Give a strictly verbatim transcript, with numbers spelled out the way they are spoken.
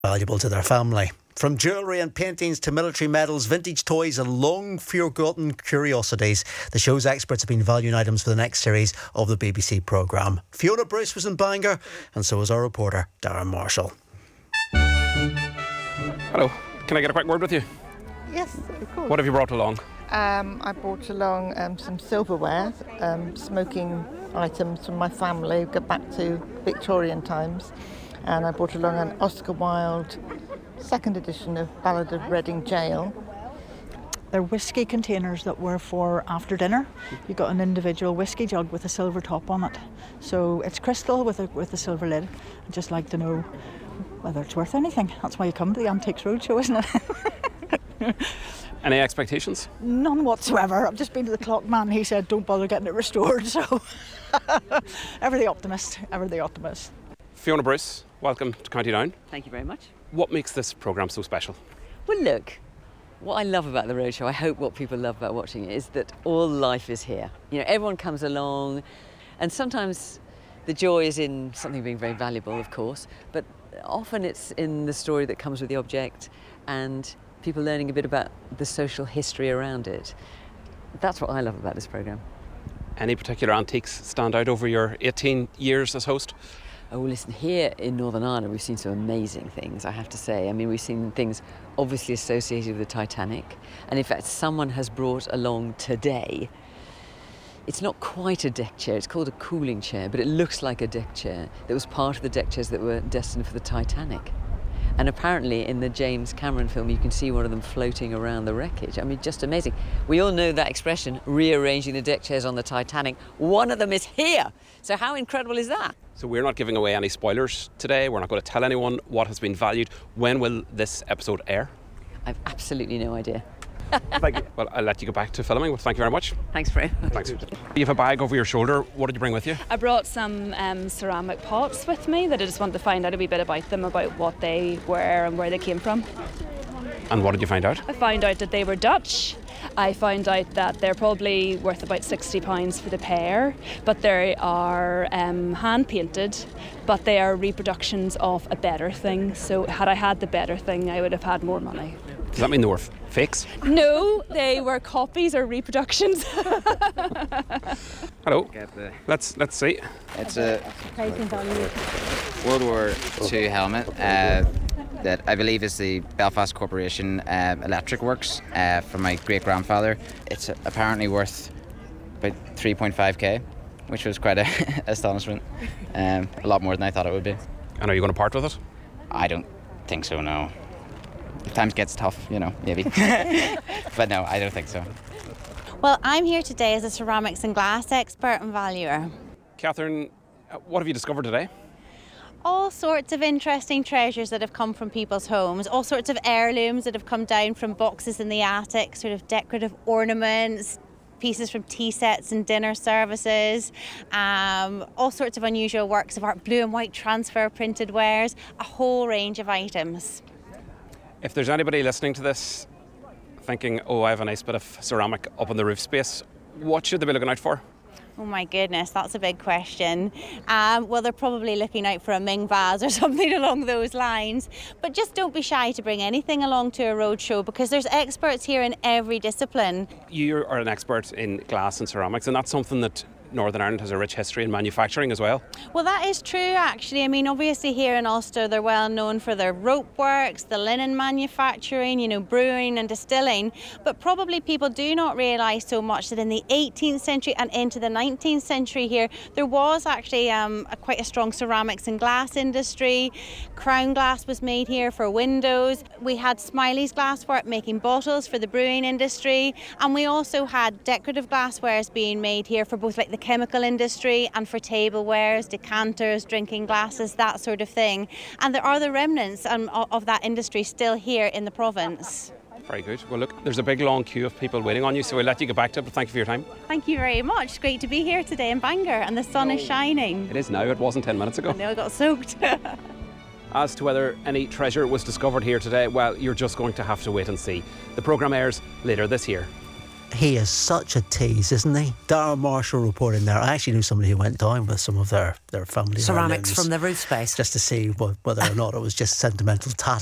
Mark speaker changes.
Speaker 1: Valuable to their family. From jewellery and paintings to military medals, vintage toys and long-forgotten curiosities, the show's experts have been valuing items for the next series of the B B C programme. Fiona Bruce was in Bangor, and so was our reporter, Darren Marshall.
Speaker 2: Hello, can I get a quick word with you?
Speaker 3: Yes, of course.
Speaker 2: What have you brought along?
Speaker 3: Um, I brought along um, some silverware, um, smoking items from my family, go back to Victorian times. And I brought along an Oscar Wilde second edition of Ballad of Reading Gaol.
Speaker 4: They're whisky containers that were for after dinner. You got an individual whisky jug with a silver top on it. So it's crystal with a with a silver lid. I'd just like to know whether it's worth anything. That's why you come to the Antiques Roadshow, isn't it?
Speaker 2: Any expectations?
Speaker 4: None whatsoever. I've just been to the clock man. He said don't bother getting it restored. So ever the optimist, ever the optimist.
Speaker 2: Fiona Bruce, welcome to County Down.
Speaker 5: Thank you very much.
Speaker 2: What makes this programme so special?
Speaker 5: Well, look, what I love about the Roadshow, I hope what people love about watching it, is that all life is here. You know, everyone comes along, and sometimes the joy is in something being very valuable, of course, but often it's in the story that comes with the object and people learning a bit about the social history around it. That's what I love about this programme.
Speaker 2: Any particular antiques stand out over your eighteen years as host?
Speaker 5: Oh, well, listen, here in Northern Ireland, we've seen some amazing things, I have to say. I mean, we've seen things obviously associated with the Titanic. And in fact, someone has brought along today, it's not quite a deck chair, it's called a cooling chair, but it looks like a deck chair that was part of the deck chairs that were destined for the Titanic. And apparently in the James Cameron film, you can see one of them floating around the wreckage. I mean, just amazing. We all know that expression, rearranging the deck chairs on the Titanic. One of them is here. So how incredible is that?
Speaker 2: So we're not giving away any spoilers today. We're not going to tell anyone what has been valued. When will this episode air?
Speaker 5: I've absolutely no idea.
Speaker 2: Thank you. Well, I'll let you go back to filming. Well, thank you very much.
Speaker 5: Thanks very much.
Speaker 2: Thanks. You have a bag over your shoulder. What did you bring with you?
Speaker 6: I brought some um, ceramic pots with me that I just wanted to find out a wee bit about them, about what they were and where they came from.
Speaker 2: And what did you find out?
Speaker 6: I found out that they were Dutch. I found out that they're probably worth about sixty pounds for the pair, but they are um, hand painted, but they are reproductions of a better thing. So had I had the better thing, I would have had more money.
Speaker 2: Does that mean they were f- fakes?
Speaker 6: No, they were copies or reproductions.
Speaker 2: Hello. Let's let's see.
Speaker 7: It's a World War Two helmet uh, that I believe is the Belfast Corporation uh, Electric Works uh, from my great grandfather. It's uh, apparently worth about three point five k, which was quite a astonishment. Um, a lot more than I thought it would be.
Speaker 2: And are you going to part with it?
Speaker 7: I don't think so. No. If times gets tough, you know, maybe. But no, I don't think so.
Speaker 8: Well, I'm here today as a ceramics and glass expert and valuer.
Speaker 2: Catherine, what have you discovered today?
Speaker 8: All sorts of interesting treasures that have come from people's homes, all sorts of heirlooms that have come down from boxes in the attic, sort of decorative ornaments, pieces from tea sets and dinner services, um, all sorts of unusual works of art, blue and white transfer printed wares, a whole range of items.
Speaker 2: If there's anybody listening to this thinking, oh, I have a nice bit of ceramic up on the roof space, what should they be looking out for?
Speaker 8: Oh my goodness, that's a big question. Um, well, they're probably looking out for a Ming vase or something along those lines. But just don't be shy to bring anything along to a roadshow, because there's experts here in every discipline.
Speaker 2: You are an expert in glass and ceramics, and that's something that Northern Ireland has a rich history in manufacturing as well.
Speaker 8: Well, that is true, actually. I mean, obviously here in Ulster, they're well known for their rope works, the linen manufacturing, you know, brewing and distilling. But probably people do not realise so much that in the eighteenth century and into the nineteenth century here, there was actually um, a, quite a strong ceramics and glass industry. Crown glass was made here for windows. We had Smiley's glasswork making bottles for the brewing industry. And we also had decorative glasswares being made here for both like the chemical industry and for tablewares, decanters, drinking glasses, that sort of thing. And there are the remnants um, of that industry still here in the province.
Speaker 2: Very good. Well, look, there's a big long queue of people waiting on you, so we'll let you get back to it, but thank you for your time.
Speaker 8: Thank you very much. Great to be here today in Bangor, and the sun is shining.
Speaker 2: It is now. It wasn't ten minutes ago.
Speaker 8: I know, I got soaked.
Speaker 2: As to whether any treasure was discovered here today, well, you're just going to have to wait and see. The programme airs later this year.
Speaker 1: He is such a tease, isn't he? Darren Marshall reporting there. I actually knew somebody who went down with some of their, their family
Speaker 9: Ceramics
Speaker 1: heirlooms
Speaker 9: from the roof space.
Speaker 1: just to see what, whether or not it was just sentimental tat